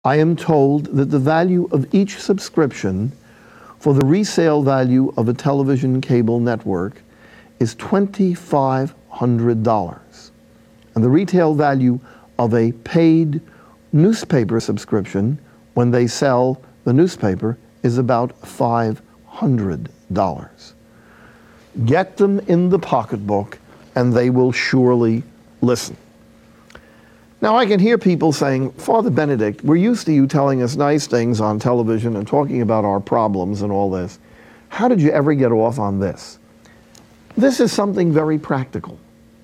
I am told that the value of each subscription for the resale value of a television cable network is $2,500. And the retail value of a paid newspaper subscription when they sell the newspaper is about $500. Get them in the pocketbook and they will surely listen. Now I can hear people saying, Father Benedict, we're used to you telling us nice things on television and talking about our problems and all this. How did you ever get off on this? This is something very practical.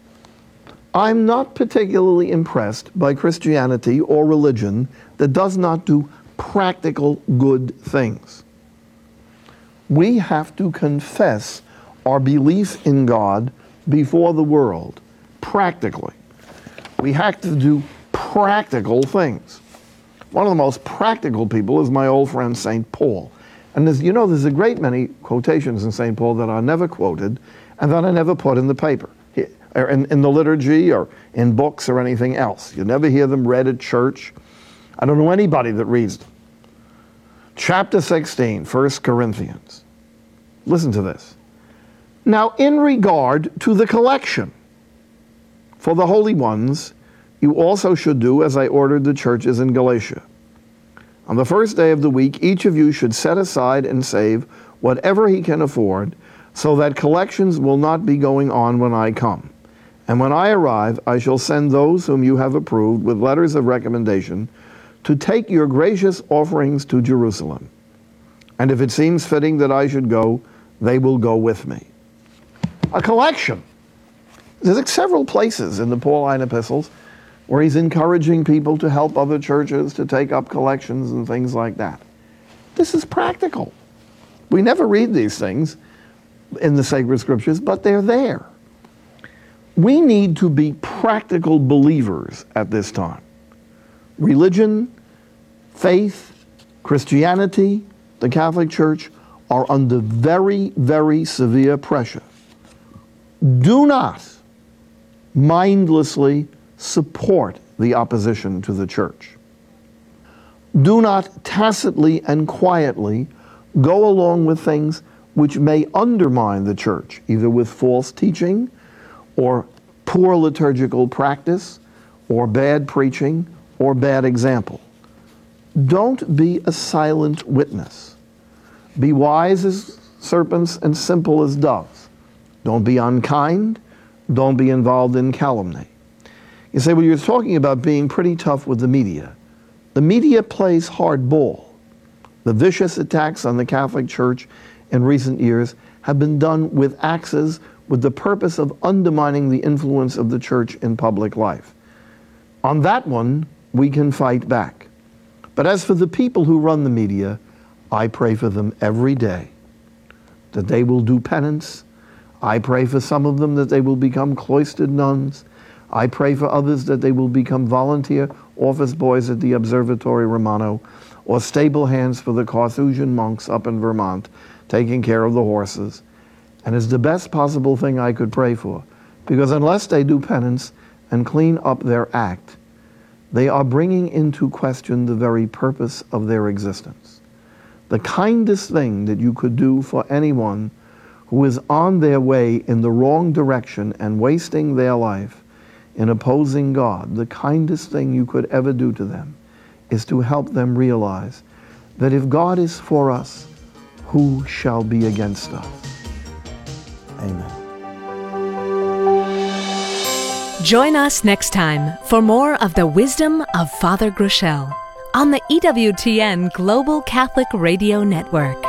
I'm not particularly impressed by Christianity or religion that does not do practical good things. We have to confess our belief in God before the world, practically. We have to do practical things. One of the most practical people is my old friend St. Paul. And there's a great many quotations in St. Paul that are never quoted and that I never put in the paper, or in the liturgy or in books or anything else. You never hear them read at church. I don't know anybody that reads them. Chapter 16, 1 Corinthians. Listen to this. Now, in regard to the collection for the holy ones, you also should do as I ordered the churches in Galatia. On the first day of the week, each of you should set aside and save whatever he can afford, so that collections will not be going on when I come. And when I arrive, I shall send those whom you have approved with letters of recommendation to take your gracious offerings to Jerusalem. And if it seems fitting that I should go, they will go with me. A collection. There's several places in the Pauline epistles where he's encouraging people to help other churches to take up collections and things like that. This is practical. We never read these things in the sacred scriptures, but they're there. We need to be practical believers at this time. Religion, faith, Christianity, the Catholic Church are under very, very severe pressure. Do not mindlessly support the opposition to the church. Do not tacitly and quietly go along with things which may undermine the church, either with false teaching or poor liturgical practice or bad preaching or bad example. Don't be a silent witness. Be wise as serpents and simple as doves. Don't be unkind. Don't be involved in calumny. You say, well, you're talking about being pretty tough with the media. The media plays hardball. The vicious attacks on the Catholic Church in recent years have been done with axes with the purpose of undermining the influence of the church in public life. On that one, we can fight back. But as for the people who run the media, I pray for them every day, that they will do penance. I pray for some of them that they will become cloistered nuns. I pray for others that they will become volunteer office boys at the Observatory Romano or stable hands for the Carthusian monks up in Vermont, taking care of the horses. And it's the best possible thing I could pray for, because unless they do penance and clean up their act, they are bringing into question the very purpose of their existence. The kindest thing that you could do for anyone who is on their way in the wrong direction and wasting their life in opposing God, the kindest thing you could ever do to them is to help them realize that if God is for us, who shall be against us? Amen. Join us next time for more of the wisdom of Father Groeschel on the EWTN Global Catholic Radio Network.